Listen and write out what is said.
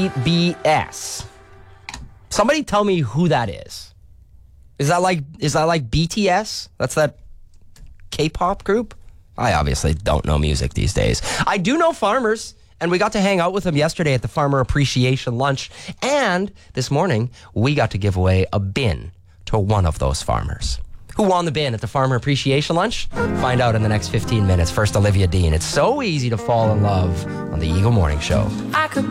BBS. Somebody tell me who that is. Is that like BTS? That's that K-pop group? I obviously don't know music these days. I do know farmers, and we got to hang out with them yesterday at the Farmer Appreciation Lunch. And this morning, we got to give away a bin to one of those farmers. Who won the bin at the Farmer Appreciation Lunch? Find out in the next 15 minutes. First, Olivia Dean. It's so easy to fall in love on the Eagle Morning Show.